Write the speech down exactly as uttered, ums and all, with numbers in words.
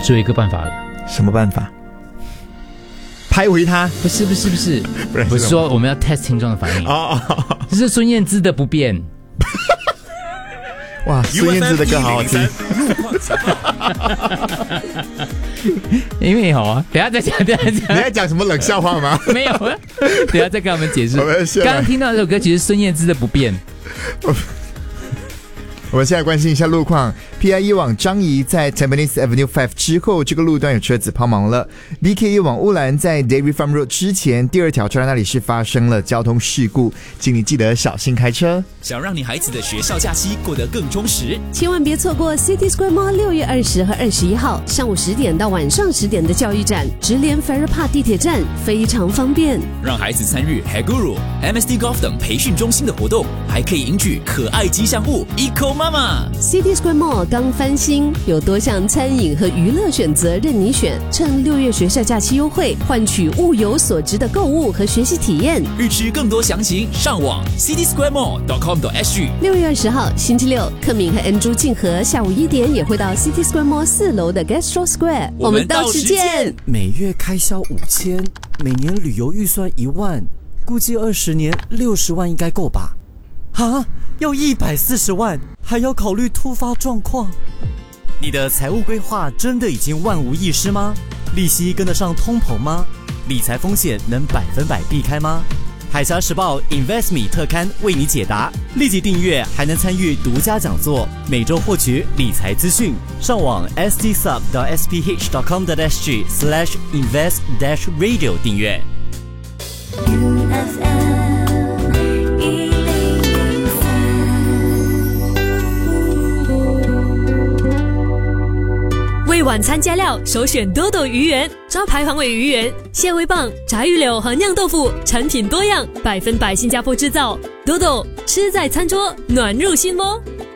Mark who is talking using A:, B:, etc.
A: 只有一个办法了。
B: 什么办法？拍回他？
A: 不是不是不是，
B: 不是
A: 我是说我们要 test 听众的反应。
B: 哦哦，
A: 这是孙燕姿的不变。
B: 哇，孙燕姿的歌好好听。
A: 因为好啊，等一下再讲，等一下再讲。
B: 你在讲什么冷笑话吗？
A: 没有，等一下再跟他们解释。
B: 我们先来
A: 刚刚听到这首歌，其实孙燕姿的不变。
B: 我们现在关心一下路况。P I E 往樟宜在 Tampines Avenue 五之后，这个路段有车子抛锚了。B K E 往乌兰在 Dairy Farm Road 之前，第二条车站那里是发生了交通事故，请你记得小心开车。
C: 想让你孩子的学校假期过得更充实，
D: 千万别错过 City Square Mall 六月二十和二十一号上午十点到晚上十点的教育展，直连 Farrer Park 地铁站，非常方便。
C: 让孩子参与 Haguru、M S D Golf 等培训中心的活动，还可以赢取可爱吉祥物 Eco Mama。
D: City Square Mall 刚翻新，有多项餐饮和娱乐选择任你选。趁六月学校假期优惠，换取物有所值的购物和学习体验。
C: 预知更多详情，上网 city square mall dot com dot s g。
D: 六月二十号星期六，克敏和 Andrew 静和下午一点也会到 City Square Mall 四楼的 Gastro Square， 我们到时见。
E: 每月开销五千，每年旅游预算一万，估计二十年六十万应该够吧？啊，要一百四十万，还要考虑突发状况。你的财务规划真的已经万无一失吗？利息跟得上通膨吗？理财风险能百分百避开吗？海峡时报 InvestMe 特刊为你解答，立即订阅还能参与独家讲座，每周获取理财资讯。上网 s t sub dot s p h dot com dot s g slash invest dash radio 订阅。
F: 为晚餐加料，首选多多鱼圆，招牌黄尾鱼圆、蟹味棒、炸鱼柳和酿豆腐，产品多样，百分百新加坡制造。多多吃在餐桌，暖入心窝。